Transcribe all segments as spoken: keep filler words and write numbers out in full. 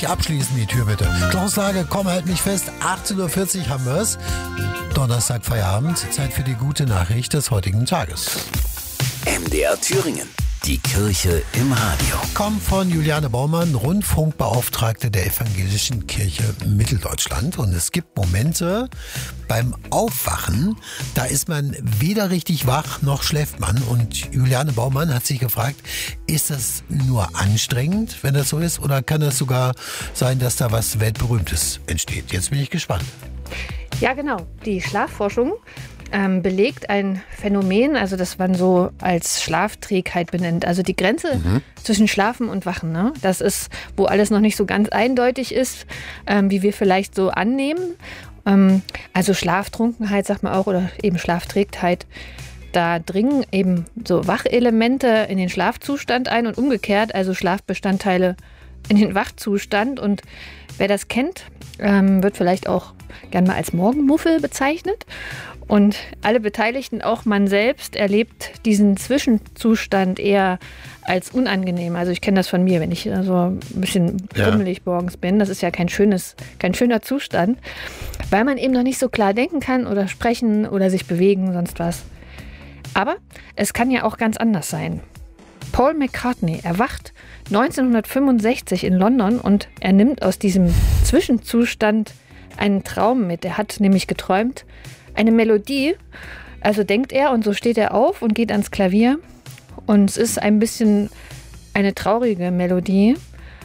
Nicht abschließen die Tür bitte. Klausage, komm, halt mich fest. achtzehn Uhr vierzig haben wir es. Donnerstag Feierabend. Zeit für die gute Nachricht des heutigen Tages. M D R Thüringen. Die Kirche im Radio. Kommt von Juliane Baumann, Rundfunkbeauftragte der Evangelischen Kirche Mitteldeutschland. Und es gibt Momente beim Aufwachen, da ist man weder richtig wach noch schläft man. Und Juliane Baumann hat sich gefragt, ist das nur anstrengend, wenn das so ist? Oder kann das sogar sein, dass da was Weltberühmtes entsteht? Jetzt bin ich gespannt. Ja, genau. Die Schlafforschung ähm, belegt ein Phänomen, also das man so als Schlafträgheit benennt. Also die Grenze mhm. zwischen Schlafen und Wachen. Ne? Das ist, wo alles noch nicht so ganz eindeutig ist, ähm, wie wir vielleicht so annehmen. Ähm, also Schlaftrunkenheit, sagt man auch, oder eben Schlafträgheit. Da dringen eben so Wachelemente in den Schlafzustand ein und umgekehrt, also Schlafbestandteile in den Wachzustand. Und wer das kennt, ähm, wird vielleicht auch gern mal als Morgenmuffel bezeichnet. Und alle Beteiligten, auch man selbst, erlebt diesen Zwischenzustand eher als unangenehm. Also ich kenne das von mir, wenn ich so ein bisschen grummelig ja. morgens bin. Das ist ja kein schönes, kein schöner Zustand, weil man eben noch nicht so klar denken kann oder sprechen oder sich bewegen, sonst was. Aber es kann ja auch ganz anders sein. Paul McCartney erwacht neunzehnhundertfünfundsechzig in London und er nimmt aus diesem Zwischenzustand einen Traum mit. Er hat nämlich geträumt, eine Melodie, also denkt er, und so steht er auf und geht ans Klavier. Und es ist ein bisschen eine traurige Melodie.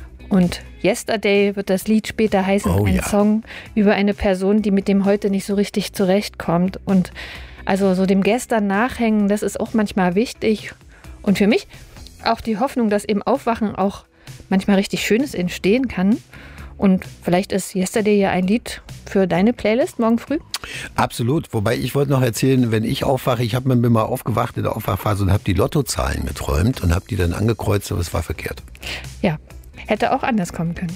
Und Yesterday wird das Lied später heißen, oh, ein ja. Song über eine Person, die mit dem heute nicht so richtig zurechtkommt. Und also so dem Gestern nachhängen, das ist auch manchmal wichtig. Und für mich auch die Hoffnung, dass im Aufwachen auch manchmal richtig Schönes entstehen kann. Und vielleicht ist Yesterday ja ein Lied für deine Playlist morgen früh? Absolut. Wobei ich wollte noch erzählen, wenn ich aufwache, ich habe mir mal aufgewacht in der Aufwachphase und habe die Lottozahlen geträumt und habe die dann angekreuzt, aber es war verkehrt. Ja, hätte auch anders kommen können.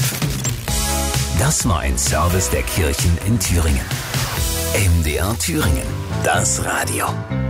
Das war ein Service der Kirchen in Thüringen. M D R Thüringen, das Radio.